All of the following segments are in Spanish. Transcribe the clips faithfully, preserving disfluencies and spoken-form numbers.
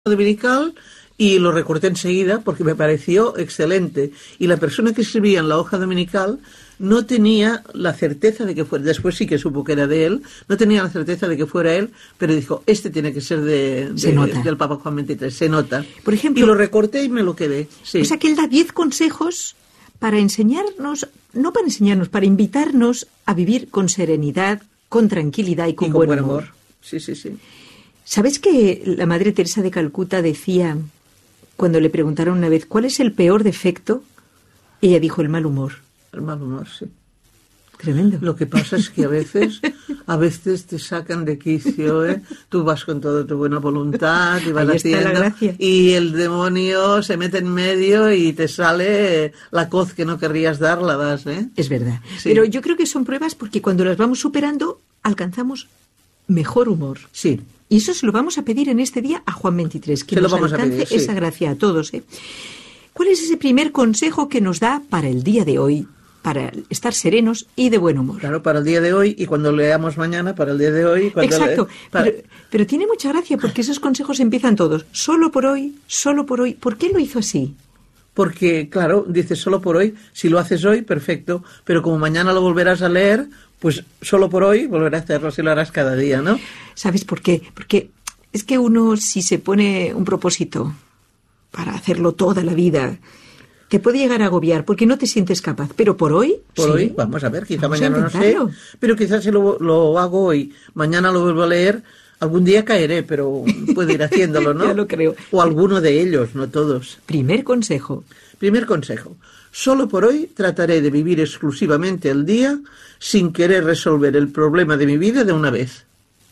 dominical y lo recorté enseguida porque me pareció excelente. Y la persona que escribía en la hoja dominical no tenía la certeza de que fuera, después sí que supo que era de él, no tenía la certeza de que fuera él, pero dijo, este tiene que ser de, de, del Papa Juan veintitrés, se nota. Por ejemplo, y lo recorté y me lo quedé. Sí. O sea que él da diez consejos para enseñarnos, no para enseñarnos, para invitarnos a vivir con serenidad, con tranquilidad y con, y con buen, buen amor. amor. Sí, sí, sí. ¿Sabes que la Madre Teresa de Calcuta decía, cuando le preguntaron una vez, ¿cuál es el peor defecto? Ella dijo, el mal humor. El mal humor, sí. Tremendo. Lo que pasa es que a veces, a veces te sacan de quicio, ¿eh? Tú vas con toda tu buena voluntad y vas Ahí haciendo, está la gracia. Y el demonio se mete en medio y te sale la coz que no querrías dar, la das, ¿eh? Es verdad. Sí. Pero yo creo que son pruebas porque cuando las vamos superando, alcanzamos mejor humor. Sí. Y eso se lo vamos a pedir en este día a Juan veintitrés, que se nos lo vamos alcance a pedir, sí. esa gracia a todos, ¿eh? ¿Cuál es ese primer consejo que nos da para el día de hoy, para estar serenos y de buen humor? Claro, para el día de hoy y cuando leamos mañana, para el día de hoy. Cuando Exacto, le... para... pero, pero tiene mucha gracia porque esos consejos empiezan todos, solo por hoy, solo por hoy. ¿Por qué lo hizo así? Porque, claro, dices solo por hoy, si lo haces hoy, perfecto, pero como mañana lo volverás a leer, pues solo por hoy volverás a hacerlo, si lo harás cada día, ¿no? ¿Sabes por qué? Porque es que uno, si se pone un propósito para hacerlo toda la vida, te puede llegar a agobiar porque no te sientes capaz, pero por hoy... Por sí. hoy, vamos a ver, quizá Vamos mañana no sé, pero quizás si lo, lo hago hoy, mañana lo vuelvo a leer, algún día caeré, pero puedo ir haciéndolo, ¿no? Ya lo creo. O alguno de ellos, no todos. Primer consejo. Primer consejo. Solo por hoy trataré de vivir exclusivamente el día sin querer resolver el problema de mi vida de una vez.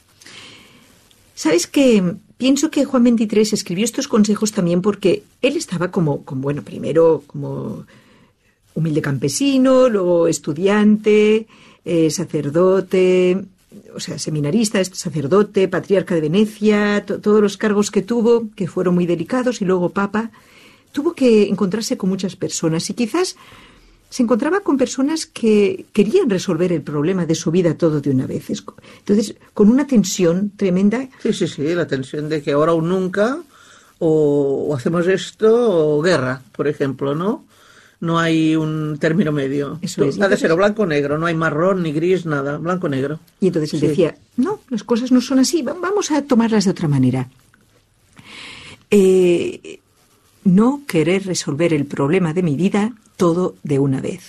¿Sabes qué? Pienso que Juan veintitrés escribió estos consejos también porque él estaba como, como bueno, primero como humilde campesino, luego estudiante, eh, sacerdote, o sea, seminarista, sacerdote, patriarca de Venecia, to- todos los cargos que tuvo, que fueron muy delicados, y luego papa. Tuvo que encontrarse con muchas personas y quizás se encontraba con personas que querían resolver el problema de su vida todo de una vez. Entonces, con una tensión tremenda. Sí, sí, sí, la tensión de que ahora o nunca, o, o hacemos esto, o guerra, por ejemplo, ¿no? No hay un término medio. Eso es. Ha de ser o blanco o negro, no hay marrón ni gris, nada, blanco o negro. Y entonces él sí. decía, no, las cosas no son así, vamos a tomarlas de otra manera. Eh... No querer resolver el problema de mi vida todo de una vez.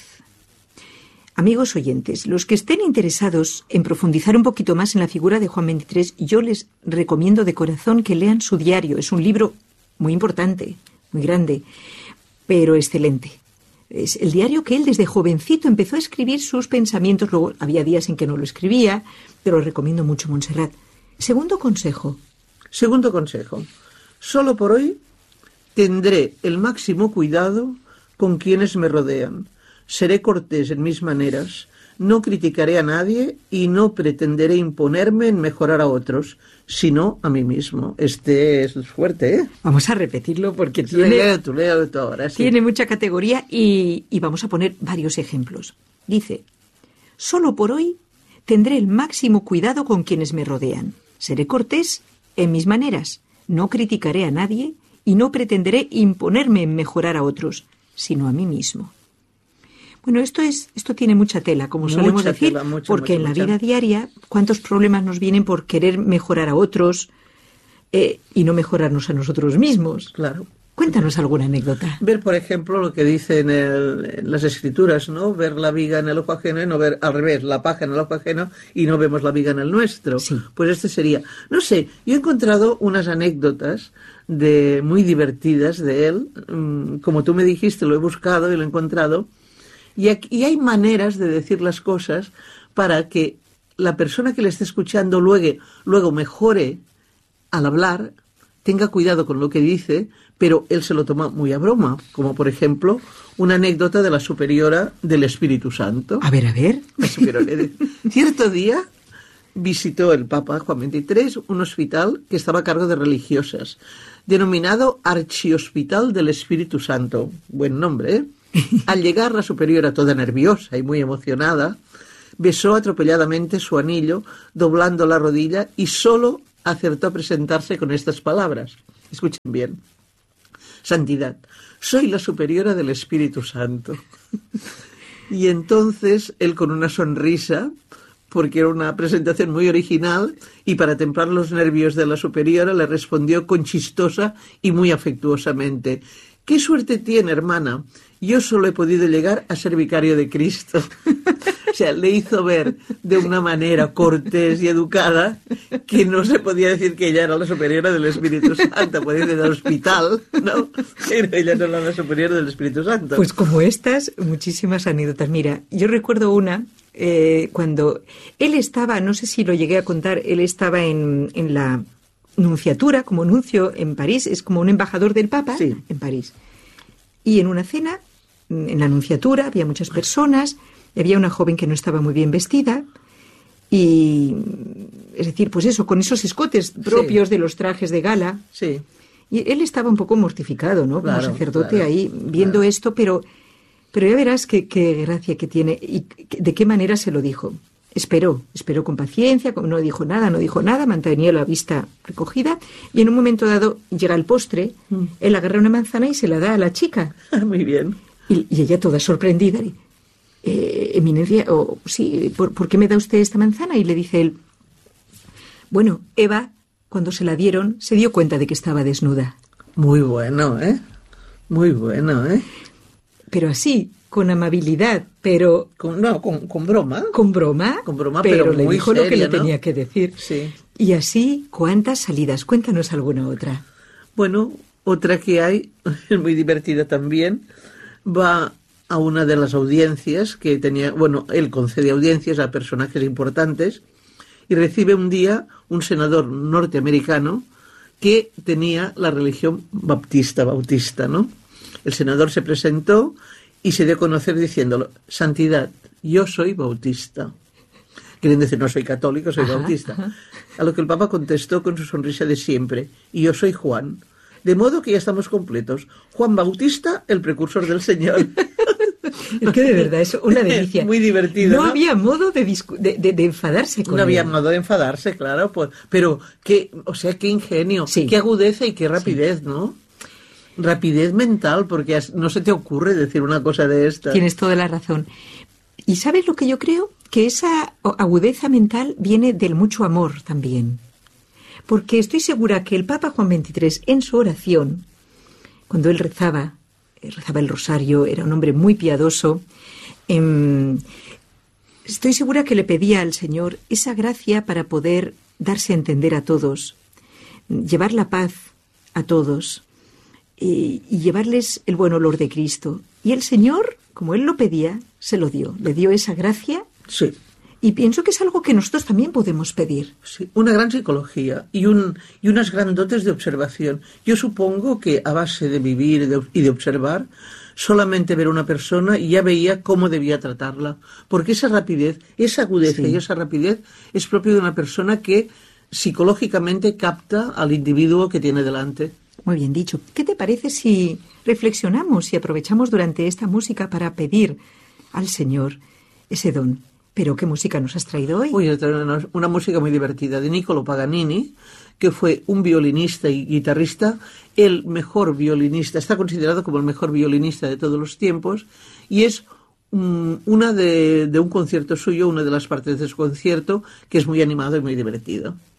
Amigos oyentes, los que estén interesados en profundizar un poquito más en la figura de Juan veintitrés, yo les recomiendo de corazón que lean su diario. Es un libro muy importante, muy grande, pero excelente. Es el diario que él desde jovencito empezó a escribir sus pensamientos. Luego había días en que no lo escribía, pero lo recomiendo mucho, Montserrat. Segundo consejo. Segundo consejo. Solo por hoy tendré el máximo cuidado con quienes me rodean. Seré cortés en mis maneras, no criticaré a nadie y no pretenderé imponerme en mejorar a otros, sino a mí mismo. Este es fuerte, ¿eh? Vamos a repetirlo porque Tú tiene, leo, tú leo tú ahora, sí. tiene mucha categoría y, y vamos a poner varios ejemplos. Dice, solo por hoy tendré el máximo cuidado con quienes me rodean. Seré cortés en mis maneras, no criticaré a nadie y no pretenderé imponerme en mejorar a otros, sino a mí mismo. Bueno, esto es, esto tiene mucha tela, como mucha solemos decir, tela, mucha, porque mucha, en la mucha. vida diaria, ¿cuántos problemas nos vienen por querer mejorar a otros eh, y no mejorarnos a nosotros mismos? Claro. Cuéntanos alguna anécdota. Ver, por ejemplo, lo que dice en, el, en las escrituras, ¿no? Ver la viga en el ojo ajeno y no ver, al revés, la paja en el ojo ajeno y no vemos la viga en el nuestro. Sí. Pues este sería, no sé, yo he encontrado unas anécdotas de muy divertidas de él, como tú me dijiste, lo he buscado y lo he encontrado, y, aquí, y hay maneras de decir las cosas para que la persona que le esté escuchando luego, luego mejore al hablar, tenga cuidado con lo que dice, pero él se lo toma muy a broma, como por ejemplo una anécdota de la superiora del Espíritu Santo. A ver, a ver. La superiora. Cierto día visitó el Papa Juan veintitrés un hospital que estaba a cargo de religiosas, denominado Archihospital del Espíritu Santo. Buen nombre, ¿eh? Al llegar, la superiora, toda nerviosa y muy emocionada, besó atropelladamente su anillo, doblando la rodilla y solo acertó a presentarse con estas palabras. Escuchen bien. Santidad, soy la superiora del Espíritu Santo. Y entonces él, con una sonrisa, porque era una presentación muy original, y para templar los nervios de la superiora le respondió con chistosa y muy afectuosamente: «¿Qué suerte tiene, hermana? Yo solo he podido llegar a ser vicario de Cristo». O sea, le hizo ver de una manera cortés y educada que no se podía decir que ella era la superiora del Espíritu Santo. Podía ir al hospital, ¿no? Pero ella no era la superiora del Espíritu Santo. Pues como estas, muchísimas anécdotas. Mira, yo recuerdo una eh, cuando él estaba, no sé si lo llegué a contar, él estaba en, en la nunciatura, como nuncio en París, es como un embajador del Papa, sí, en París. Y en una cena, en la nunciatura, había muchas personas. Había una joven que no estaba muy bien vestida y, es decir, pues eso, con esos escotes propios sí. de los trajes de gala. Sí. Y él estaba un poco mortificado, ¿no? Como claro, sacerdote claro, ahí viendo claro. esto, pero, pero ya verás qué, qué gracia que tiene y de qué manera se lo dijo. Esperó, esperó con paciencia, no dijo nada, no dijo nada, mantenía la vista recogida y en un momento dado llega el postre, mm. él agarra una manzana y se la da a la chica. Muy bien. Y, y ella toda sorprendida. Eh, eminencia, o oh, sí, ¿por, ¿por qué me da usted esta manzana? Y le dice él, bueno, Eva, cuando se la dieron, se dio cuenta de que estaba desnuda. Muy bueno, ¿eh? Muy bueno, ¿eh? Pero así, con amabilidad, pero... Con, no, con, con broma. Con broma, con broma pero, pero le muy dijo seria, lo que le ¿no? tenía que decir. Sí. Y así, ¿cuántas salidas? Cuéntanos alguna otra. Bueno, otra que hay, es muy divertida también, va a una de las audiencias que tenía, bueno, él concede audiencias a personajes importantes y recibe un día un senador norteamericano que tenía la religión baptista, bautista, ¿no? El senador se presentó y se dio a conocer diciéndolo, Santidad, yo soy bautista. Quieren decir, no soy católico, soy ajá, bautista. Ajá. A lo que el Papa contestó con su sonrisa de siempre, y yo soy Juan. De modo que ya estamos completos. Juan Bautista, el precursor del Señor. Es que de verdad es una delicia. Muy divertido, ¿no? No había modo de, discu- de, de, de enfadarse con No él. había modo de enfadarse, claro. Pues, pero, qué, o sea, qué ingenio, sí. qué agudeza y qué rapidez, sí. ¿no? Rapidez mental, porque no se te ocurre decir una cosa de esta. Tienes toda la razón. ¿Y sabes lo que yo creo? Que esa agudeza mental viene del mucho amor también. Porque estoy segura que el Papa Juan veintitrés, en su oración, cuando él rezaba, rezaba el rosario, era un hombre muy piadoso, eh, estoy segura que le pedía al Señor esa gracia para poder darse a entender a todos, llevar la paz a todos eh, y llevarles el buen olor de Cristo. Y el Señor, como él lo pedía, se lo dio, le dio esa gracia. Sí. Y pienso que es algo que nosotros también podemos pedir. Sí, una gran psicología y, un, y unas gran dotes de observación. Yo supongo que a base de vivir y de, y de observar, solamente ver a una persona y ya veía cómo debía tratarla. Porque esa rapidez, esa agudeza sí. y esa rapidez es propio de una persona que psicológicamente capta al individuo que tiene delante. Muy bien dicho. ¿Qué te parece si reflexionamos y aprovechamos durante esta música para pedir al Señor ese don? ¿Pero qué música nos has traído hoy? Uy, una, una música muy divertida de Niccolo Paganini, que fue un violinista y guitarrista, el mejor violinista, está considerado como el mejor violinista de todos los tiempos, y es um, una de, de un concierto suyo, una de las partes de su concierto, que es muy animado y muy divertido.